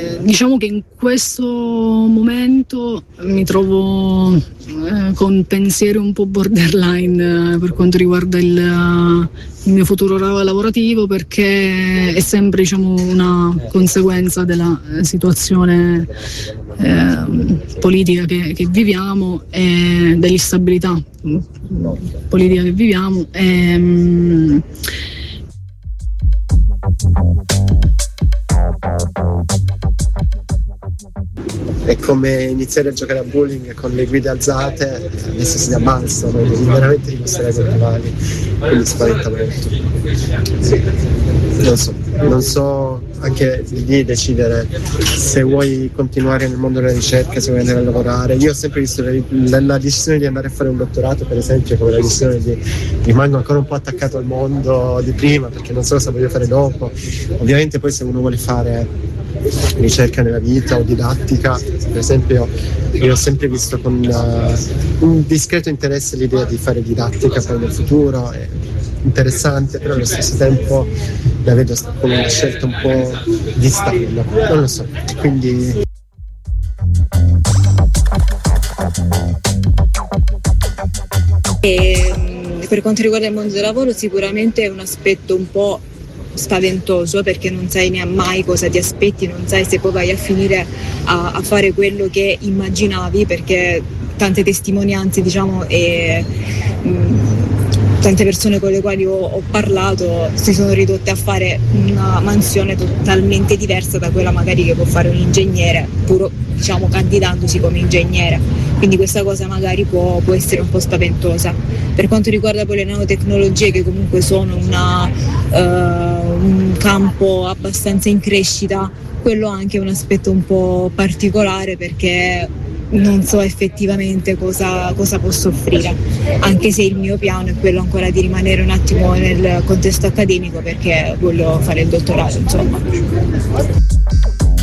Diciamo che in questo momento mi trovo con pensieri un po' borderline per quanto riguarda il mio futuro lavorativo, perché è sempre, diciamo, una conseguenza della situazione politica che viviamo e dell'instabilità politica che viviamo. È come iniziare a giocare a bowling con le guide alzate, adesso si ammazzano, veramente dimostrare con i rivali, quindi spaventa molto. Non so anche lì decidere se vuoi continuare nel mondo della ricerca, se vuoi andare a lavorare. Io ho sempre visto la decisione di andare a fare un dottorato, per esempio, come la decisione di rimango ancora un po' attaccato al mondo di prima, perché non so cosa voglio fare dopo. Ovviamente poi se uno vuole fare ricerca nella vita o didattica, per esempio, io ho sempre visto con un discreto interesse l'idea di fare didattica poi nel futuro. È interessante, però allo stesso tempo la vedo come una scelta un po' di stallo, non lo so, quindi per quanto riguarda il mondo del lavoro, sicuramente è un aspetto un po' spaventoso, perché non sai neanche mai cosa ti aspetti, non sai se poi vai a finire a fare quello che immaginavi, perché tante testimonianze, diciamo, e tante persone con le quali ho parlato si sono ridotte a fare una mansione totalmente diversa da quella magari che può fare un ingegnere, pur, diciamo, candidandosi come ingegnere. Quindi questa cosa magari può essere un po' spaventosa. Per quanto riguarda poi le nanotecnologie, che comunque sono un campo abbastanza in crescita, quello anche è un aspetto un po' particolare, perché non so effettivamente cosa posso offrire, anche se il mio piano è quello ancora di rimanere un attimo nel contesto accademico, perché voglio fare il dottorato, insomma.